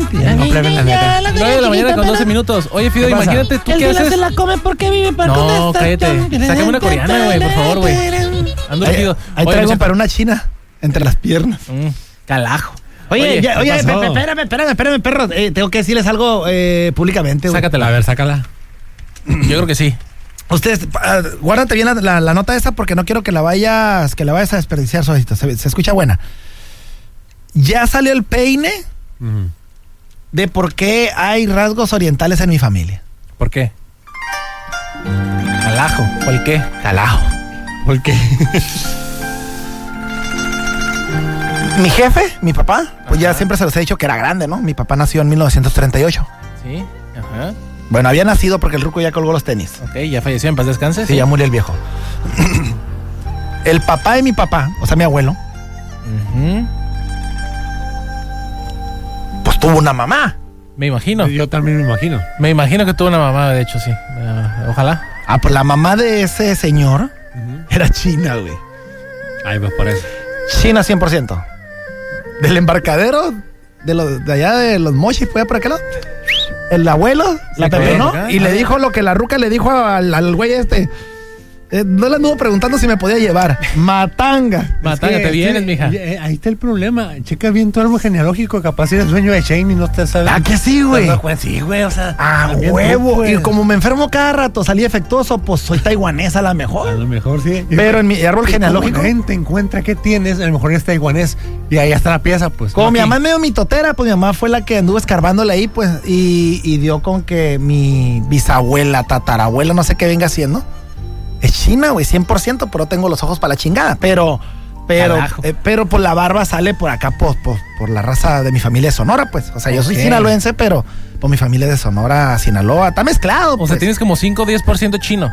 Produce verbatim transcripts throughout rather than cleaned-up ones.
Ya, no prueben la neta. nueve de la mañana con doce minutos. Oye, Fido, imagínate tú qué haces. se la come porque vive para No, cállate. Sácame una coreana, güey, por favor, güey. Ando Ahí, urgido. ahí Oye, traigo me para una china entre las piernas. Mm, calajo. Oye, Oye, ya, ¿qué oye, pasó? pe- pe- espérame, espérame, espérame, perro. Eh, tengo que decirles algo eh, públicamente, güey. Sácatela. A ver, sácala. Yo creo que sí. Ustedes, uh, guárdate bien la, la, la nota esa porque no quiero que la vayas, que la vayas a desperdiciar, suavecito. Se, se escucha buena. Ya salió el peine Uh-huh. de por qué hay rasgos orientales en mi familia. ¿Por qué? Calajo. ¿Por qué? Calajo. ¿Por qué? Mi jefe, mi papá, pues ya siempre se los he dicho que era grande, ¿no? Mi papá nació en mil novecientos treinta y ocho. Sí. Ajá. Bueno, había nacido porque el ruco ya colgó los tenis. Ok, ya falleció, en paz descanse. Sí, ya murió el viejo. El papá de mi papá, o sea, mi abuelo, Ujú. pues tuvo una mamá. Me imagino. Yo también me imagino. Me imagino que tuvo una mamá, de hecho, sí. Uh, ojalá. Ah, pues la mamá de ese señor Uh-huh. era china, güey. Ahí pues por eso. China cien por ciento. Del embarcadero de, los, de allá de los mochis, fue por aquel lado. El abuelo la Sí, pepinó claro. y le dijo lo que la ruca le dijo al, al güey este. Eh, no le anduvo preguntando si me podía llevar. Matanga. Matanga, Es que- te vienes, es que, mija. eh, Ahí está el problema. Checa bien tu árbol genealógico. Capaz eres dueño de Shane y no te sabes. Ah, que sí, güey. No, pues, sí, güey. O sea, Ah, también tú, huevo. pues. Y como me enfermo cada rato, salí efectuoso, pues soy taiwanesa a la A mejor. lo mejor sí. Pero en mi árbol Y genealógico, como la gente encuentra que tienes, a lo mejor es taiwanés. Y ahí está la pieza, pues. como no mi aquí. mamá es medio mitotera, pues mi mamá fue la que anduvo escarbándole ahí, pues, y, y dio con que mi bisabuela, tatarabuela, no sé qué venga haciendo. Es china, güey, cien por ciento, pero tengo los ojos para la chingada. Pero, pero, Carajo. eh, pero por la barba sale por acá, por, por, por la raza de mi familia de Sonora, pues. O sea, yo soy Ok. sinaloense, pero por mi familia de Sonora, Sinaloa, está mezclado, O pues. sea, tienes como cinco o diez por ciento chino.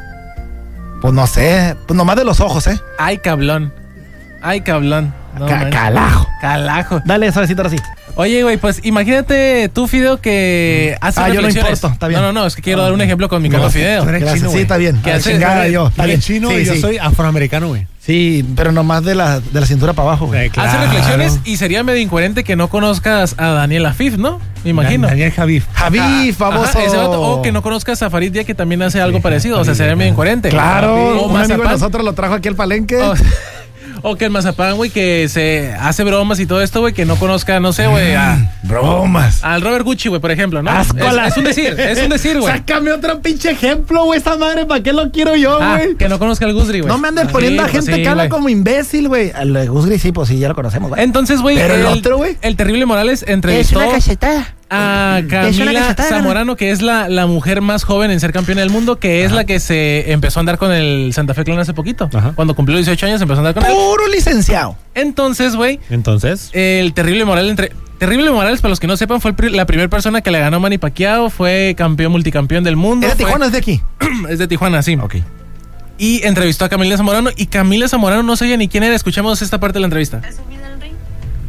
Pues no sé, pues nomás de los ojos, ¿eh? Ay, cablón. Ay, cablón. No Ca- manches. calajo. Calajo. Dale, suavecito ahora sí. Oye, güey, pues imagínate tú, Fideo, que hace Ah, yo no reflexiones. importo, está bien. No, no, no, es que quiero dar un ejemplo con mi carro Fideo. tú eres Gracias, chino, sí, güey. está bien. ¿Qué A la haces, chingada güey? yo. Está Tú bien. eres chino Sí, y yo sí. soy afroamericano, güey. Sí, pero nomás de la, de la cintura para abajo, güey. Sí, claro. Hace reflexiones y sería medio incoherente que no conozcas a Daniel Afif, ¿no? Me imagino. Daniel Javif. Javi, famoso. Ajá, ese vato, o que no conozcas a Farid Díaz, que también hace algo parecido. O sea, sería medio incoherente. Claro, O un amigo de Mazapán. nosotros lo trajo aquí al palenque. O, o que el Mazapán, güey, que se hace bromas y todo esto, güey, que no conozca, no sé, güey, a- Bromas. al Robert Gucci, güey, por ejemplo, ¿no? Es, Ascola. es un decir, es un decir, güey. Sácame otro pinche ejemplo, güey. Esa madre, ¿para qué lo quiero yo, Ah, güey? que no conozca al Gusri, güey. No me andes Sí, poniendo a pues gente sí, que habla güey. como imbécil, güey. Al de Gus Gris, sí, pues sí, ya lo conocemos, güey. Entonces, güey, Pero el otro, güey. el terrible Morales entrevistó cachetada. a Es una Camila cachetada, Zamorano, que es la, la mujer más joven en ser campeona del mundo, que es la que se empezó a andar con el Santa Fe Clan hace poquito. Ajá. Cuando cumplió dieciocho años empezó a andar con él. Puro licenciado. Entonces, güey, Entonces. el terrible Morales entre Terrible Morales, para los que no sepan, fue el pri- la primera persona que le ganó a Manny Pacquiao, fue campeón multicampeón del mundo. ¿Es de fue- Tijuana o es de aquí? es de Tijuana, sí. Ok. Y entrevistó a Camila Zamorano, y Camila Zamorano no sabía ni quién era. Escuchamos esta parte de la entrevista. ¿Te has subido al ring?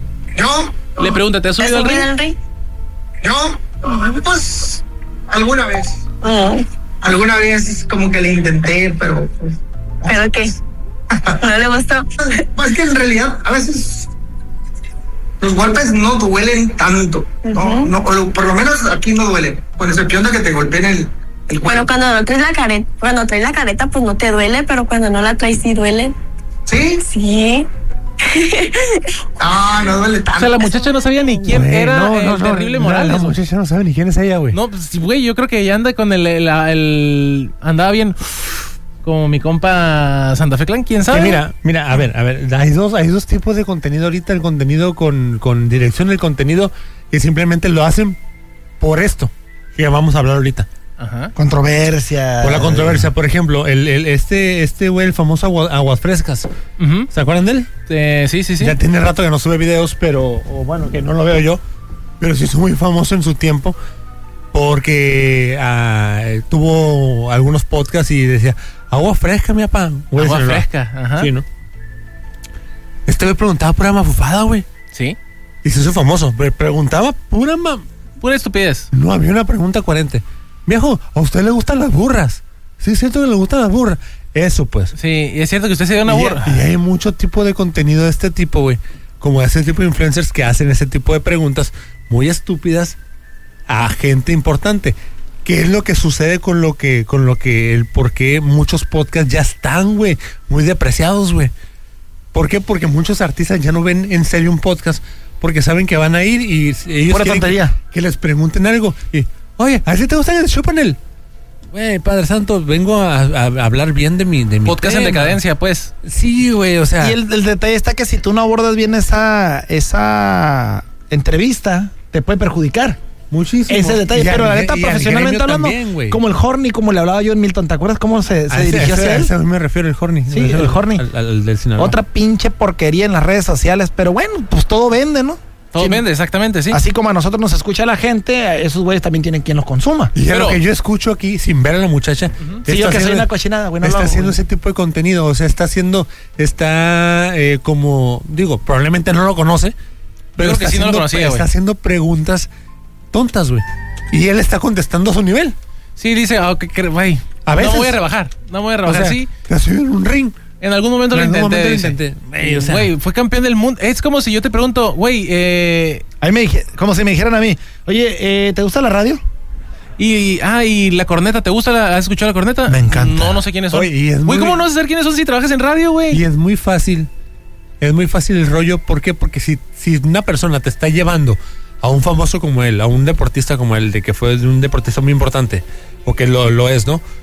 ¿Yo? Le pregunta, ¿te has ¿Te has subido al subido ring? al ring? ¿Yo? Pues, alguna vez. Mm. Alguna vez como que le intenté, pero... Pues, ¿Pero qué? ¿No le gustó? pues que en realidad a veces los golpes no duelen tanto, ¿no? Ujú. No, o lo- por lo menos aquí no duelen, con excepción de que te golpeen el, el Bueno, cuello. cuando no traes la careta, cuando traes la careta, pues no te duele, pero cuando no la traes sí duele. ¿Sí? Sí. Ah, no duele O tanto. sea, la muchacha no sabía ni quién Güey, era no, el no, no, terrible la- Morales, La güey. muchacha no sabe ni quién es ella, güey. No, pues, güey, yo creo que ya anda con el, el, el- andaba bien como mi compa Santa Fe Clan, ¿quién sabe? Que mira, mira, a ver, a ver, hay dos, hay dos tipos de contenido ahorita, el contenido con, con dirección, el contenido que simplemente lo hacen por esto, que vamos a hablar ahorita. Ajá. Controversia. Por la controversia, por ejemplo, el, el este, este güey, el famoso Agua- Aguas Frescas, Ujú. ¿se acuerdan de él? Eh, sí, sí, sí. Ya tiene rato que no sube videos, pero, o bueno, que no lo veo yo, pero sí es muy famoso en su tiempo, porque ah, tuvo algunos podcasts y decía, agua fresca, mi papá. Güey, Agua se lo- fresca, ajá. Sí, ¿no? Este güey preguntaba pura mafufada, güey. Sí. Y se hizo famoso. Pre- preguntaba pura ma... Pura estupidez. No había una pregunta coherente. Viejo, ¿a usted le gustan las burras? Sí, es cierto que le gustan las burras. Eso, pues. Sí, y es cierto que usted se dio una y, burra. y hay mucho tipo de contenido de este tipo, güey. Como ese tipo de influencers que hacen ese tipo de preguntas muy estúpidas a gente importante. ¿Qué es lo que sucede con lo que, con lo que, el por qué muchos podcasts ya están, güey, muy depreciados, güey? ¿Por qué? Porque muchos artistas ya no ven en serio un podcast porque saben que van a ir y ellos Pura quieren tontería. que, que les pregunten algo. Y, oye, ¿a ti te gusta el show panel? Güey, Padre Santo, vengo a, a, a hablar bien de mi, de mi Podcast tema. en decadencia, pues. Sí, güey, o sea. Y el, el detalle está que si tú no abordas bien esa, esa entrevista, te puede perjudicar. Muchísimo. Ese detalle, Y pero al- la neta, y al profesionalmente gremio hablando, también, güey. como el Horny, como le hablaba yo en Milton, ¿te acuerdas cómo se, se A ese- dirigió ese- hacia a él? ese me refiero, el Horny. Sí, Me refiero el Horny. Al, al- al del Sinaloa. Otra pinche porquería en las redes sociales, pero bueno, pues todo vende, ¿no? Todo Sí. vende, exactamente, sí. Así como a nosotros nos escucha la gente, a esos güeyes también tienen quien los consuma. Y ya Pero- lo que yo escucho aquí, sin ver a la muchacha, Sí, yo que soy una cochinada, güey, no está lo hago, haciendo güey. ese tipo de contenido, o sea, está haciendo, está eh, como, digo, probablemente no lo conoce, pero creo que está, sí no lo haciendo, conocía, está güey. haciendo preguntas tontas, güey. Y él está contestando a su nivel. Sí, dice, ah, ok, que- güey, A veces- no voy a rebajar, no voy a O rebajar, sea, sí. te has subido en un ring. En algún momento En lo algún intenté. momento lo dice. intenté. Güey, o sea- Güey, fue campeón del mundo. Es como si yo te pregunto, güey, eh, Ahí me dije, como si me dijeran a mí, oye, eh, ¿te gusta la radio? y, ah, y la corneta, ¿te gusta? La, ¿Has escuchado la corneta? Me encanta. No, no sé quiénes son. Oye, y es Güey, muy- ¿cómo no vas a saber quiénes son si trabajas en radio, güey? Y es muy fácil, es muy fácil el rollo. ¿Por qué? Porque si, si una persona te está llevando a un famoso como él, a un deportista como él, de que fue un deportista muy importante, o que lo, lo es, ¿no?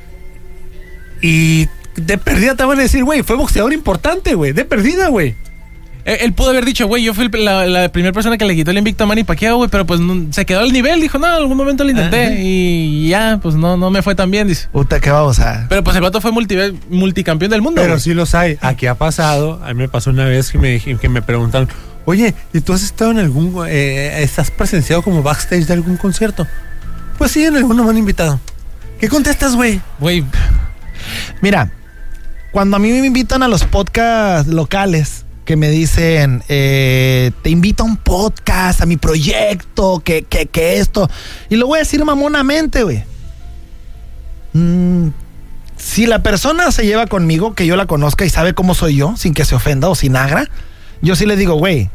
Y de perdida te van a decir, güey, fue boxeador importante, güey, de perdida, güey. Él, él pudo haber dicho, güey, yo fui el- la, la primera persona que le quitó el invicto a Manny Pacquiao, güey, pero pues no- se quedó al nivel. Dijo, no, en algún momento lo intenté Ajá. y ya, pues no, no me fue tan bien, dice. Puta, ¿qué vamos a...? Pero pues el vato fue multi, multicampeón del mundo. Pero güey. sí los hay. Aquí ha pasado, a mí me pasó una vez que me, dij- que me preguntaron, oye, ¿y tú has estado en algún, eh, estás presenciado como backstage de algún concierto? Pues sí, en alguno me han invitado. ¿Qué contestas, güey? Güey, Mira, cuando a mí me invitan a los podcasts locales, que me dicen, eh, te invito a un podcast, a mi proyecto, que, que, que esto, y lo voy a decir mamonamente, güey. Mm, si la persona se lleva conmigo, que yo la conozca y sabe cómo soy yo, sin que se ofenda o sin agra, yo sí le digo, güey,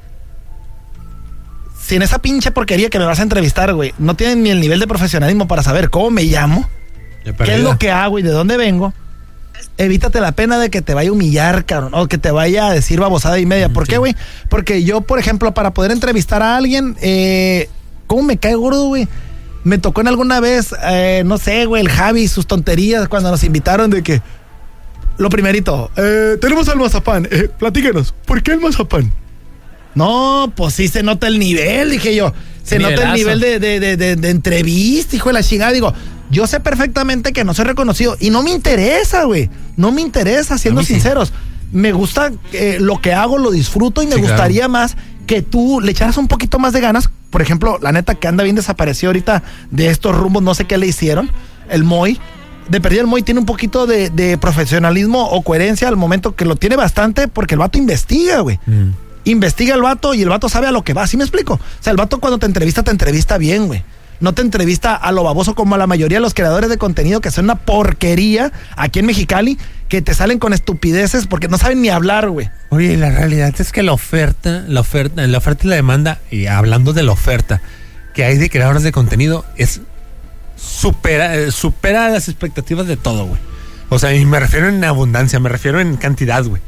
si en esa pinche porquería que me vas a entrevistar, güey, no tienen ni el nivel de profesionalismo para saber cómo me llamo, qué es lo que hago y de dónde vengo, evítate la pena de que te vaya a humillar, cabrón, o que te vaya a decir babosada y media. ¿Por Sí. qué, güey? Porque yo, por ejemplo, para poder entrevistar a alguien, eh, ¿cómo me cae gordo, güey? Me tocó en alguna vez, eh, no sé, güey, el Javi, sus tonterías cuando nos invitaron de que, lo primerito, eh, tenemos al mazapán, eh, platíquenos, ¿por qué el mazapán? No, pues sí se nota el nivel, dije yo. Se nota el Nivelazo. nivel de, de, de, de, de entrevista, hijo de la chingada. Digo, yo sé perfectamente que no soy reconocido y no me interesa, güey. No me interesa, siendo A mí sí. sinceros. Me gusta eh, lo que hago, lo disfruto y me Sí, gustaría claro. más que tú le echaras un poquito más de ganas. Por ejemplo, la neta que anda bien desaparecido ahorita de estos rumbos, no sé qué le hicieron. El Moy. De perdida el Moy tiene un poquito de, de profesionalismo o coherencia al momento que lo tiene bastante porque el vato investiga, güey. Mm. Investiga el vato y el vato sabe a lo que va, ¿sí me explico? O sea, el vato cuando te entrevista, te entrevista bien, güey. No te entrevista a lo baboso como a la mayoría de los creadores de contenido que son una porquería aquí en Mexicali, que te salen con estupideces porque no saben ni hablar, güey. Oye, la realidad es que la oferta, la oferta, la oferta y la demanda, y hablando de la oferta que hay de creadores de contenido, es supera, eh, supera las expectativas de todo, güey. O sea, y me refiero en abundancia, me refiero en cantidad, güey.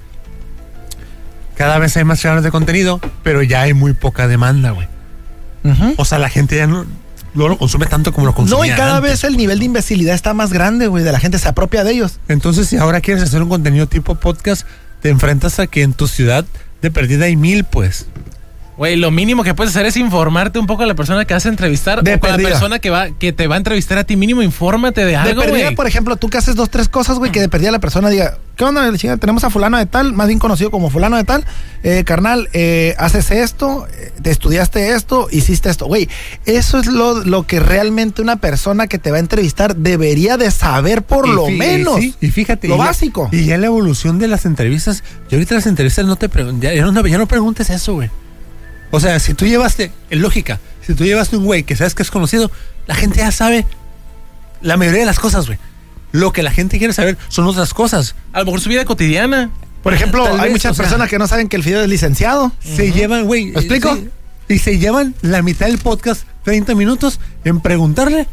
Cada vez hay más creadores de contenido, pero ya hay muy poca demanda, güey. O sea, la gente ya no, no lo consume tanto como lo consumía No, y cada antes. vez el nivel de imbecilidad está más grande, güey, de la gente se apropia de ellos. Entonces, si ahora quieres hacer un contenido tipo podcast, te enfrentas a que en tu ciudad de perdida hay mil, pues. güey, lo mínimo que puedes hacer es informarte un poco a la persona que vas a entrevistar De o con la perdida. persona que va que te va a entrevistar a ti. Mínimo, infórmate de algo, de perdida, güey. por ejemplo, tú que haces dos, tres cosas, güey, que de perdida la persona diga, ¿qué onda, la chingada? Tenemos a fulano de tal, más bien conocido como fulano de tal, eh, carnal, eh, haces esto, eh, te estudiaste esto, hiciste esto, güey. Eso es lo, lo que realmente una persona que te va a entrevistar debería de saber por Y lo fi- menos. sí, y fíjate. Lo y ya- básico. Y ya la evolución de las entrevistas. Y ahorita las entrevistas no te preguntan. Ya, ya no, ya no preguntes eso, güey. O sea, si tú llevaste, en lógica, si tú llevaste un güey que sabes que es conocido, la gente ya sabe la mayoría de las cosas, güey. Lo que la gente quiere saber son otras cosas. A lo mejor su vida cotidiana. Por ejemplo, Tal hay vez, muchas o sea, personas que no saben que el Fideo es licenciado. Se llevan, güey. ¿Me explico? sí, Y se llevan la mitad del podcast, treinta minutos, en preguntarle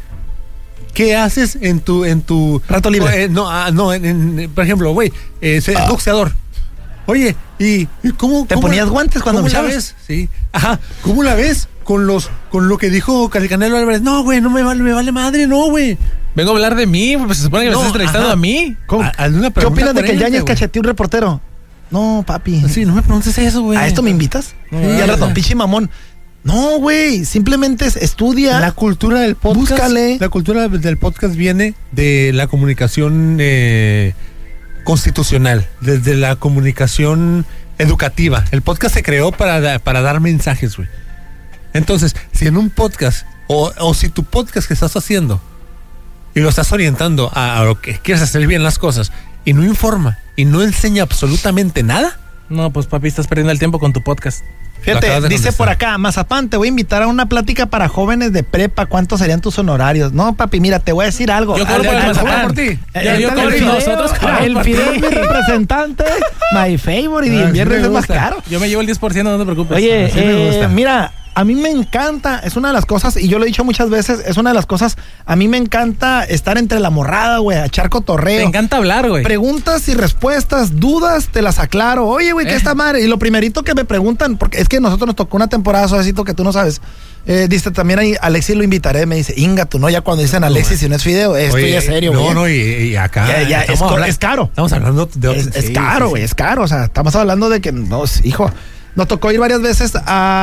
qué haces en tu... en tu rato libre. Eh, no, ah, no en, en, por ejemplo, güey, eh, ah. boxeador. Oye, ¿y, y cómo... ¿Te cómo, ponías guantes cuando ¿cómo me la ves? Sí. Ajá. ¿Cómo la ves con los con lo que dijo Canelo Álvarez? No, güey, no me vale, me vale madre, no, güey. Vengo a hablar de mí, pues se supone que me No, estás entrevistando ajá. a mí. ¿Cómo? A- hazle una ¿Qué pregunta opinas de que el coherente, Yañez güey. cacheteó un reportero? No, papi. Sí, no me preguntes eso, güey. ¿A esto me invitas? No, y al rato, no. pinche mamón. No, güey, simplemente es- estudia. La cultura del podcast. Búscale. La cultura del podcast viene de la comunicación eh, constitucional, desde la comunicación educativa. El podcast se creó para, da- para dar mensajes, güey. Entonces, si en un podcast, o, o si tu podcast que estás haciendo y lo estás orientando a, a lo que quieres hacer bien las cosas y no informa y no enseña absolutamente nada, No, pues papi, estás perdiendo el tiempo con tu podcast. Lo Fíjate, acabas de dice contestar. por acá, Mazapán, te voy a invitar a una plática para jóvenes de prepa. ¿Cuántos serían tus honorarios? No, papi, mira, te voy a decir algo. Yo cobro Al- por el al- mazapán. al- por ti. Eh, Yo- yo el cobro y Fideo, nosotros cobramos el por Fideo ti. es mi representante, my favorite, y Ah, en sí viernes me es más gusta. caro. Yo me llevo el diez por ciento, no te preocupes. Oye, sí me eh, gusta. mira, a mí me encanta, es una de las cosas, y yo lo he dicho muchas veces, es una de las cosas, a mí me encanta estar entre la morrada, güey, a echar cotorreo. te encanta hablar, güey. Preguntas y respuestas, dudas, te las aclaro. Oye, güey, ¿qué Eh. está madre? Y lo primerito que me preguntan, porque es que nosotros nos tocó una temporada, suavecito, que tú no sabes. Eh, dice también ahí, Alexis lo invitaré, me dice, Inga, tú no, ya cuando dicen Alexis y no es Fideo, esto Oye, ya es serio, no, güey. no, y, y acá Ya, ya, estamos es co- habla- es caro. Estamos hablando de Es, es sí, caro, sí, güey, sí. es caro. O sea, estamos hablando de que, no, hijo, nos tocó ir varias veces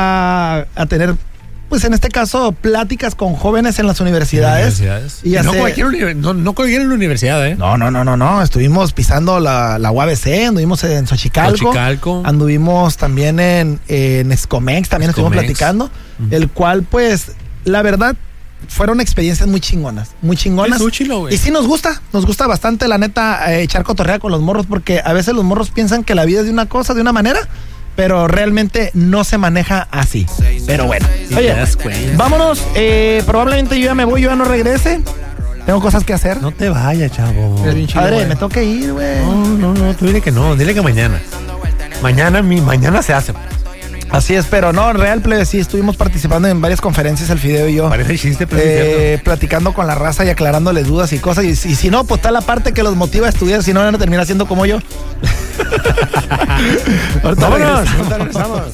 a, a tener, pues en este caso, pláticas con jóvenes en las universidades. Universidades. Y Y no, hace- cualquier uni- no, no cualquier universidad, ¿eh? No, no, no, no, no. Estuvimos pisando la, la U A B C, anduvimos en Xochicalco. Xochicalco. Anduvimos también en, en Escomex, también estuvimos Escomex. platicando. El cual, pues, la verdad, fueron experiencias muy chingonas. Muy chingonas. Es úchilo, güey. Y sí nos gusta, nos gusta bastante, la neta, eh, echar cotorrea con los morros, porque a veces los morros piensan que la vida es de una cosa, de una manera, pero realmente no se maneja así. Pero bueno. Sí, Oye, te das cuenta. vámonos. eh, probablemente yo ya me voy, yo ya no regrese. Tengo cosas que hacer. No te vayas, chavo. Eres bien chido, Padre, güey. me tengo que ir, güey. No, no, no, tú dile que no, dile que mañana. Mañana, mi, mañana se hace. Así es, pero no, real plebe, sí, estuvimos participando en varias conferencias, el Fideo y yo. Parece chiste, pero es eh, cierto. platicando con la raza y aclarándole dudas y cosas. Y, y si no, pues está la parte que los motiva a estudiar, si no van a terminar siendo como yo. Ahorita Vámonos. regresamos. Ahorita regresamos.